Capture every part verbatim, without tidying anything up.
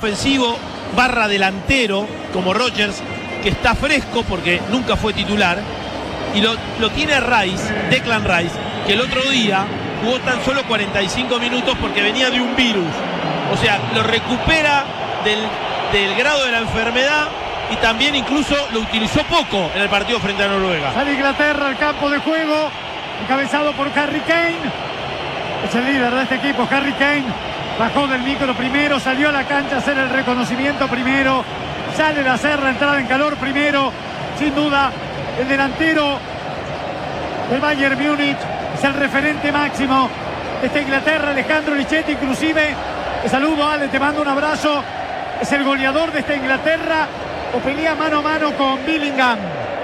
ofensivo barra delantero como Rogers, que está fresco porque nunca fue titular, y lo, lo tiene Rice, Declan Rice, que el otro día jugó tan solo cuarenta y cinco minutos porque venía de un virus. O sea, lo recupera del, del grado de la enfermedad y también incluso lo utilizó poco en el partido frente a Noruega. Sale Inglaterra al campo de juego, encabezado por Harry Kane. Es el líder de este equipo, Harry Kane. Bajó del micro primero, salió a la cancha a hacer el reconocimiento primero, sale a hacer la entrada en calor primero. Sin duda, el delantero del Bayern Múnich es el referente máximo de esta Inglaterra. Alejandro Lichetti, inclusive, te saludo, Ale, te mando un abrazo. Es el goleador de esta Inglaterra, o pelea mano a mano con Bellingham.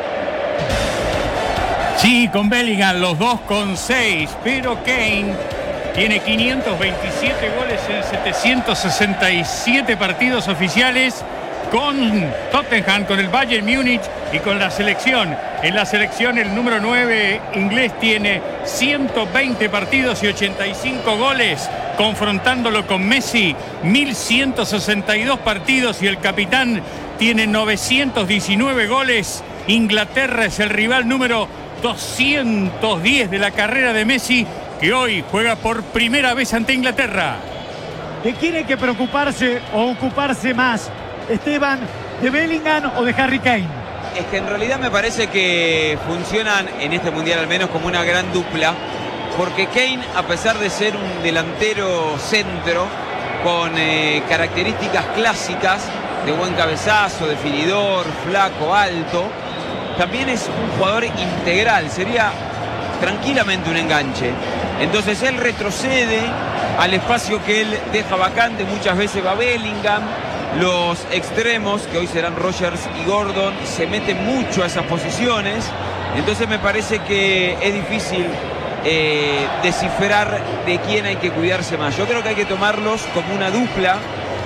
Sí, con Bellingham, los dos con seis, pero Kane tiene quinientos veintisiete goles en setecientos sesenta y siete partidos oficiales con Tottenham, con el Bayern Múnich y con la selección. En la selección el número nueve inglés tiene ciento veinte partidos y ochenta y cinco goles, confrontándolo con Messi, mil ciento sesenta y dos partidos, y el capitán tiene novecientos diecinueve goles. Inglaterra es el rival número doscientos diez de la carrera de Messi, que hoy juega por primera vez ante Inglaterra. ¿De quién hay que preocuparse o ocuparse más, Esteban, de Bellingham o de Harry Kane? Es que en realidad me parece que funcionan en este mundial al menos como una gran dupla, porque Kane, a pesar de ser un delantero centro con eh, características clásicas de buen cabezazo, definidor, flaco, alto, también es un jugador integral, sería tranquilamente un enganche. Entonces él retrocede al espacio que él deja vacante, muchas veces va Bellingham. Los extremos, que hoy serán Rogers y Gordon, se meten mucho a esas posiciones. Entonces me parece que es difícil eh, descifrar de quién hay que cuidarse más. Yo creo que hay que tomarlos como una dupla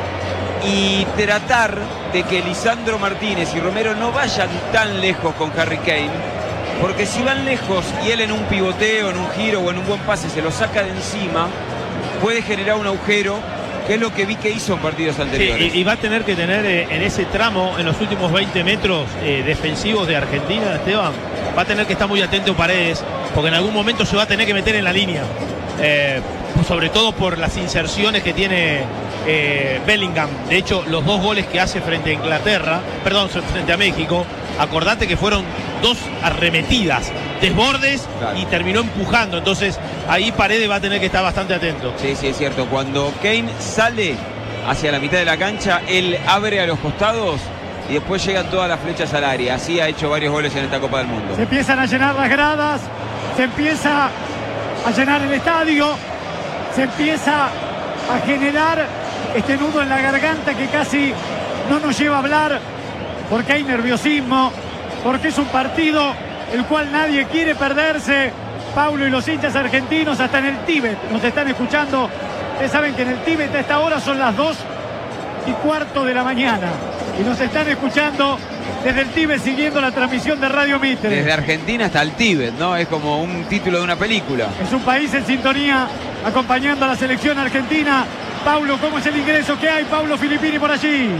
y tratar de que Lisandro Martínez y Romero no vayan tan lejos con Harry Kane, porque si van lejos y él en un pivoteo, en un giro o en un buen pase se lo saca de encima, puede generar un agujero, que es lo que vi que hizo en partidos anteriores. Sí, y, y va a tener que tener eh, en ese tramo, en los últimos veinte metros eh, defensivos de Argentina, Esteban, va a tener que estar muy atento Paredes, porque en algún momento se va a tener que meter en la línea. Eh, sobre todo por las inserciones que tiene eh, Bellingham. De hecho, los dos goles que hace frente a Inglaterra, perdón, frente a México, acordate que fueron dos arremetidas, desbordes, claro, y terminó empujando. Entonces ahí Paredes va a tener que estar bastante atento. Sí, sí, es cierto. Cuando Kane sale hacia la mitad de la cancha, él abre a los costados y después llegan todas las flechas al área. Así ha hecho varios goles en esta Copa del Mundo. Se empiezan a llenar las gradas, se empieza a llenar el estadio, se empieza a generar este nudo en la garganta que casi no nos lleva a hablar, porque hay nerviosismo, porque es un partido el cual nadie quiere perderse. Paulo y los hinchas argentinos hasta en el Tíbet nos están escuchando. Ustedes saben que en el Tíbet a esta hora son las dos y cuarto de la mañana y nos están escuchando desde el Tíbet, siguiendo la transmisión de Radio Mitre. Desde Argentina hasta el Tíbet, ¿no? Es como un título de una película. Es un país en sintonía, acompañando a la selección argentina. Paulo, ¿cómo es el ingreso que hay? Paulo Filippini por allí.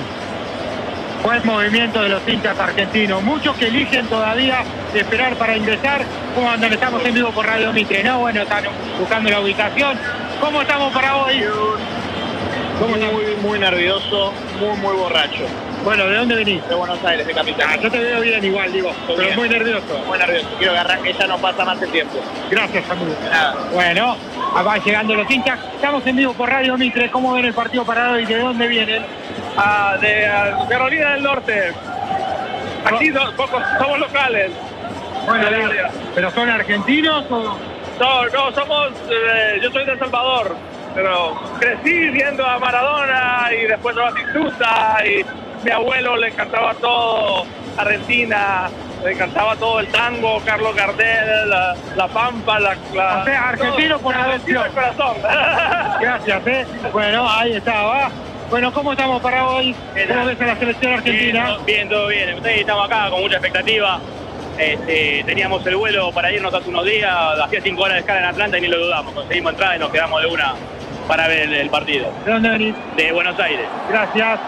Buen movimiento de los hinchas argentinos. Muchos que eligen todavía esperar para ingresar. ¿Cómo andan? Estamos en vivo por Radio Mitre, ¿no? Bueno, están buscando la ubicación. ¿Cómo estamos para hoy? ¿Cómo muy, muy, muy nervioso, muy, muy borracho. Bueno, ¿de dónde venís? De Buenos Aires, de capital. Ah, yo te veo bien igual, digo, pero bien. Muy nervioso. Muy nervioso. Quiero que arranque, ya no pasa más el tiempo. Gracias, amigo. Nada. Bueno, van llegando los hinchas. Estamos en vivo por Radio Mitre. ¿Cómo ven el partido para hoy? ¿De dónde vienen? Ah, de ah, Carolina del Norte. Aquí no, pocos, somos locales. Bueno, de digo, ¿pero son argentinos o...? No, no, somos... Eh, yo soy de El Salvador, pero crecí viendo a Maradona y después a Batistuta y mi abuelo le encantaba todo Argentina, le encantaba todo el tango, Carlos Gardel, la, la Pampa, la... la o sea, argentino todo, por adopción. el corazón. Gracias, ¿eh? Bueno, ahí estaba. Bueno, ¿cómo estamos para hoy? ¿Cómo ves a la selección argentina? Bien, todo bien. Ustedes estamos acá con mucha expectativa. Este, teníamos el vuelo para irnos hace unos días, hacía cinco horas de escala en Atlanta y ni lo dudamos. Conseguimos entrada y nos quedamos de una para ver el, el partido. ¿De dónde venís? De Buenos Aires. Gracias.